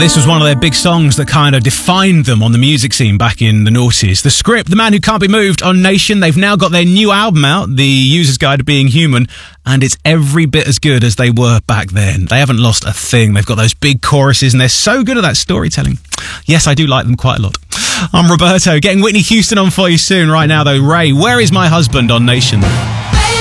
This was one of their big songs that kind of defined them on the music scene back in the noughties. The Script, The Man Who Can't Be Moved on Nation. They've now got their new album out, The User's Guide to Being Human, and it's every bit as good as they were back then. They haven't lost a thing. They've got those big choruses and they're so good at that storytelling. Yes, I do like them quite a lot. I'm Roberto, getting Whitney Houston on for you soon. Right now though, Ray, Where Is My Husband on Nation?